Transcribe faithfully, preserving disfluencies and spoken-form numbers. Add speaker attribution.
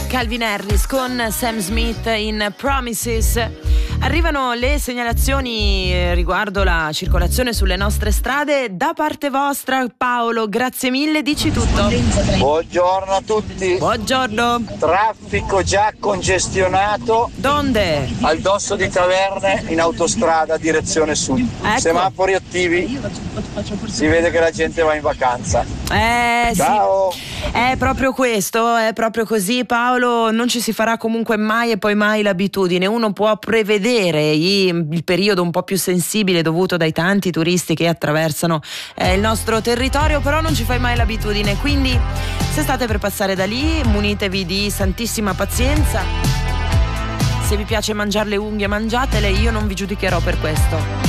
Speaker 1: Calvin Harris con Sam Smith in Promises. Arrivano le segnalazioni riguardo la circolazione sulle nostre strade da parte vostra. Paolo, grazie mille, dici tutto.
Speaker 2: Buongiorno a tutti.
Speaker 1: Buongiorno.
Speaker 2: Traffico già congestionato.
Speaker 1: Donde?
Speaker 2: Al Dosso di Taverne in autostrada direzione sud.
Speaker 1: Ecco.
Speaker 2: Semafori attivi. Si vede che la gente va in vacanza.
Speaker 1: Eh
Speaker 2: Ciao.
Speaker 1: sì. È proprio questo, è proprio così, Paolo. Non ci si farà comunque mai e poi mai l'abitudine. Uno può prevedere i, il periodo un po' più sensibile dovuto dai tanti turisti che attraversano eh, il nostro territorio, però non ci fai mai l'abitudine. Quindi se state per passare da lì, munitevi di santissima pazienza. Se vi piace mangiare le unghie, mangiatele, io non vi giudicherò per questo.